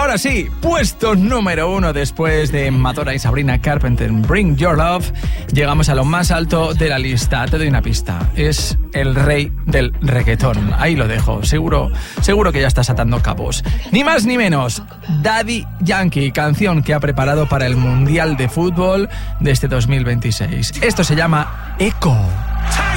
Ahora sí, puesto número 1 después de Madonna y Sabrina Carpenter, Bring Your Love. Llegamos a lo más alto de la lista. Te doy una pista. Es el rey del reggaetón. Ahí lo dejo. Seguro que ya estás atando cabos. Ni más ni menos. Daddy Yankee, canción que ha preparado para el Mundial de Fútbol de este 2026. Esto se llama Echo.